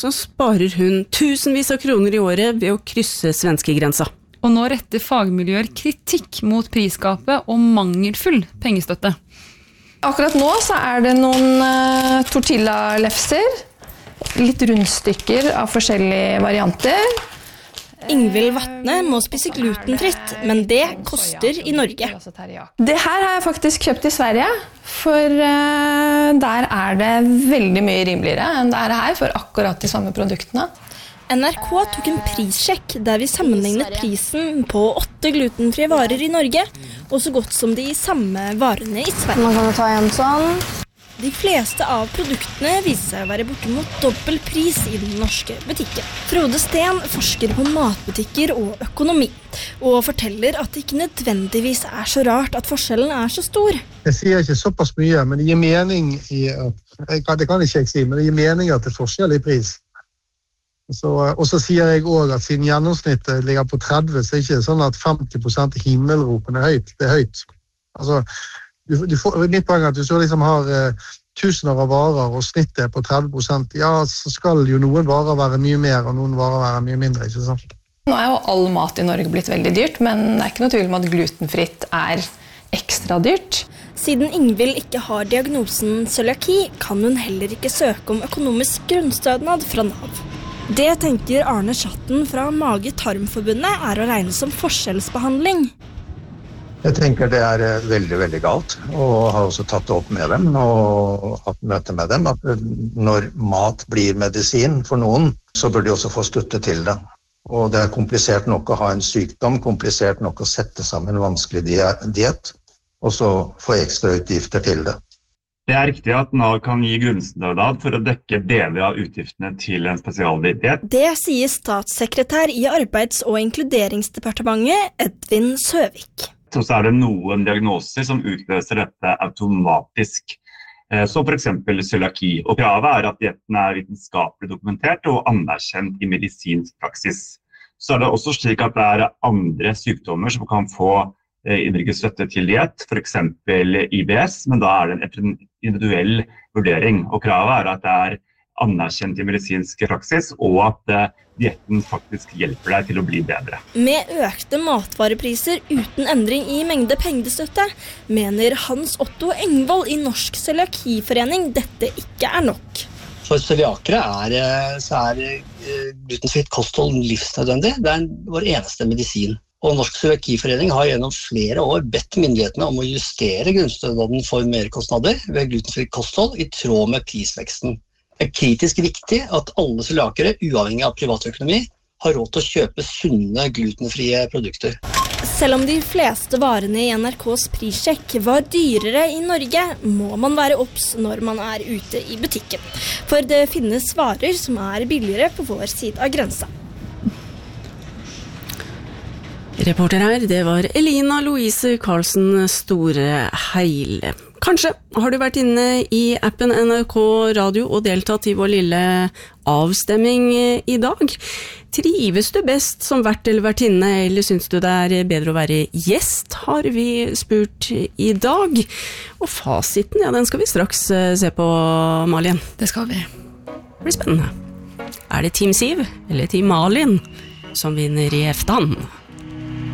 så sparer hun tusenvis av kroner i året ved å krysse svenskegrensa. Og nå retter fagmiljøer kritikk mot prisgapet og mangelfull pengestøtte. Akkurat nå så det noen tortilla-lefser, litt rundstykker av forskjellige varianter. Ingvild Vatne må spise glutenfritt, men det koster i Norge. Det her har jeg faktisk kjøpt i Sverige, for der det veldig mye rimeligere enn det her for akkurat de samme produktene. NRK tok en prissjekk der vi sammenlignet prisen på 8 glutenfrie varer i Norge, og så godt som de samme varene i Sverige. Man kan jo ta en sånn. De fleste av produktene viser seg å være bortimot dobbel pris i den norske butikken. Frode Steen forsker på matbutikker og økonomi, og forteller at det ikke nødvendigvis så rart at forskjellen så stor. Jeg sier ikke såpass mye, men det gir mening det kan ikke jeg si, men det gir mening at det forskjell i pris. Og så sier jeg også at siden gjennomsnittet ligger på 30, så det ikke sånn at 50% himmelropen høyt. Det høyt. Altså, mitt poeng at hvis du liksom har tusener av varer og snittet på 30%, ja, så skal jo noen varer være mye mer og noen varer være mye mindre, ikke sant? Nå jo all mat i Norge blitt veldig dyrt, men det ikke noe tvil om at glutenfritt ekstra dyrt. Siden Ingvild ikke har diagnosen cøliaki, kan hun heller ikke søke om økonomisk grunnstønad fra NAV. Det tenker Arne Schatten fra Mage-Tarmforbundet å regne som forskjellsbehandling. Jeg tenker det veldig, veldig galt, og har også tatt det opp med dem og hatt møte med dem, at når mat blir medisin for noen, så bør de også få støtte til det. Og det komplisert nok å ha en sykdom, komplisert nok å sette sammen en vanskelig diett, og så få ekstra utgifter til det. Det riktig at NAV kan gi grunnstønad for å dekke deler av utgiftene til en spesialdiett. Det sier statssekretær i Arbeids- og inkluderingsdepartementet, Edvin Søvik. Så det noen diagnoser som utløser dette automatisk, som for eksempel cøliaki. Og kravet at dietten vitenskapelig dokumentert og anerkjent i medisinsk praksis. Så det også slik at det andre sykdommer som kan få innvilget støtte til diett, for eksempel IBS, men da det en individuell vurdering. Og kravet at det anerkjent i medisinsk praksis, og at dietten faktisk hjelper deg til å bli bedre. Med økte matvarepriser uten endring i mengde pengestøtte, mener Hans Otto Engvold i Norsk Cøliakiforening dette ikke nok. For cøliakere glutenfritt kosthold livsnødvendig. Det vår eneste medisin. Og Norsk Cøliakiforening har gjennom flere år bedt myndighetene om å justere grunnstønaden for merkostnader ved glutenfritt kosthold i tråd med prisveksten. Det kritisk viktig at alle cøliakere, uavhengig av privatøkonomi, har råd til å kjøpe sunne, glutenfrie produkter. Selv om de fleste varene i NRKs prissjekk var dyrere i Norge, må man være obs når man ute i butikken. For det finnes varer som billigere på vår side av grensa. Reporter her, det var Elina Louise Karlsen Storeheil. Kanskje har du vært inne i appen NRK Radio og deltatt i vår lille avstemming i dag. Trives du best som vert eller vertinne, eller synes du det bedre å være gjest, har vi spurt i dag. Og fasiten, den skal vi straks se på, Malin. Det skal vi. Det blir spennende. Det Team Siv eller Team Malin som vinner i eftan?